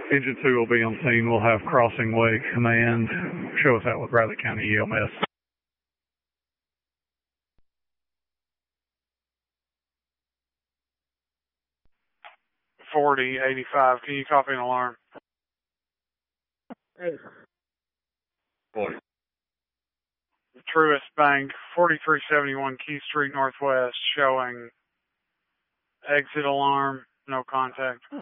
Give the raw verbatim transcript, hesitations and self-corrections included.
Engine two will be on scene. We'll have crossing wake command. Show us out with Bradley County E M S. forty eighty-five. Can you copy an alarm? forty. Truist Bank, forty-three seventy-one Key Street Northwest, showing exit alarm, no contact.